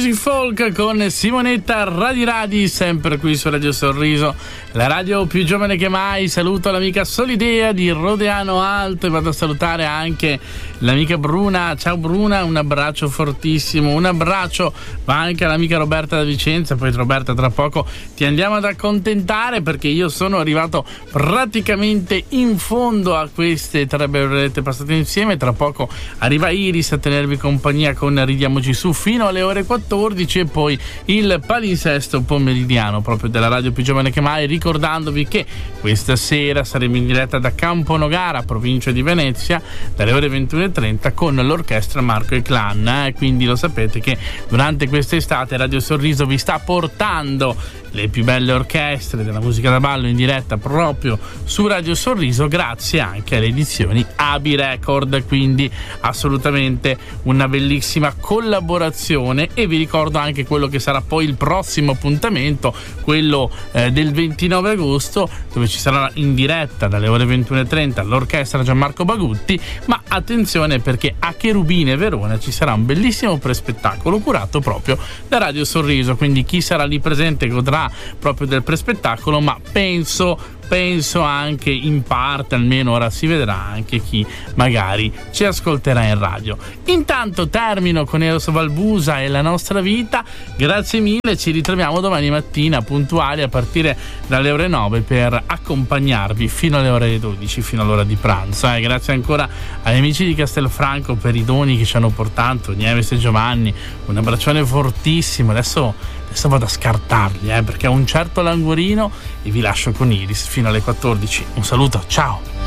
Music Folk con Simonetta Radi, sempre qui su Radio Sorriso, la radio più giovane che mai. Saluto l'amica Solidea di Rodeano Alto e vado a salutare anche l'amica Bruna. Ciao Bruna, un abbraccio fortissimo, un abbraccio va anche all'amica Roberta da Vicenza. Poi Roberta, tra poco ti andiamo ad accontentare perché io sono arrivato praticamente in fondo a queste 3 ore passate insieme. Tra poco arriva Iris a tenervi compagnia con Ridiamoci Su fino alle ore 14 e poi il palinsesto pomeridiano proprio della radio più giovane che mai, ricordandovi che questa sera saremo in diretta da Camponogara, provincia di Venezia, dalle ore 21:30 con l'orchestra Marco e Clan, quindi lo sapete che durante quest'estate Radio Sorriso vi sta portando le più belle orchestre della musica da ballo in diretta proprio su Radio Sorriso, grazie anche alle edizioni Abi Record, quindi assolutamente una bellissima collaborazione. E vi ricordo anche quello che sarà poi il prossimo appuntamento, quello del 29 agosto, dove ci sarà in diretta dalle ore 21:30 l'orchestra Gianmarco Bagutti, ma attenzione perché a Cherubine Verona ci sarà un bellissimo prespettacolo curato proprio da Radio Sorriso, quindi chi sarà lì presente godrà proprio del prespettacolo, ma penso anche in parte, almeno ora si vedrà, anche chi magari ci ascolterà in radio. Intanto termino con Eros Valbusa e La nostra vita. Grazie mille, ci ritroviamo domani mattina puntuali a partire dalle ore 9 per accompagnarvi fino alle ore 12, fino all'ora di pranzo. Grazie ancora agli amici di Castelfranco per i doni che ci hanno portato, Nieves e Giovanni, un abbraccione fortissimo. Adesso vado a scartarli perché ho un certo languorino e vi lascio con Iris fino alle 14. Un saluto, ciao!